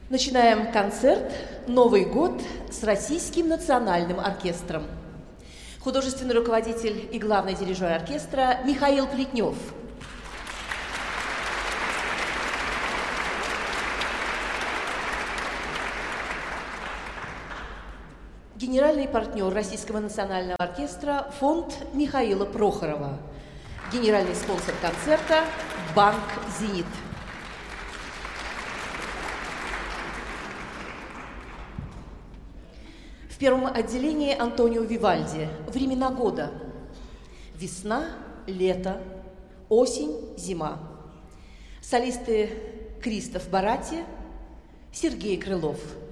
Начинаем концерт «Новый год» с Российским национальным оркестром. Художественный руководитель и главный дирижер оркестра Михаил Плетнев. Генеральный партнер Российского национального оркестра – фонд Михаила Прохорова. Генеральный спонсор концерта – Банк «Зенит». В первом отделении Антонио Вивальди «Времена года». Весна, лето, осень, зима. Солисты Кристоф Барати, Сергей Крылов.